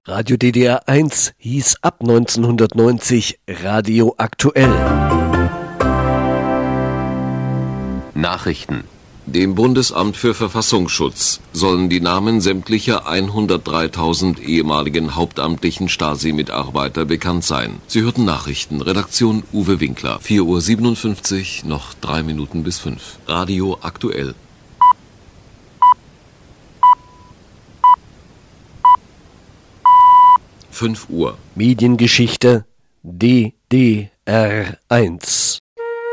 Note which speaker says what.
Speaker 1: Radio DDR 1 hieß ab 1990 Radio Aktuell.
Speaker 2: Nachrichten. Dem Bundesamt für Verfassungsschutz sollen die Namen sämtlicher 103.000 ehemaligen hauptamtlichen Stasi-Mitarbeiter bekannt sein. Sie hörten Nachrichten. Redaktion Uwe Winkler. 4:57 Uhr, noch 3 Minuten bis 5. Radio Aktuell. Uhr.
Speaker 1: Mediengeschichte DDR 1.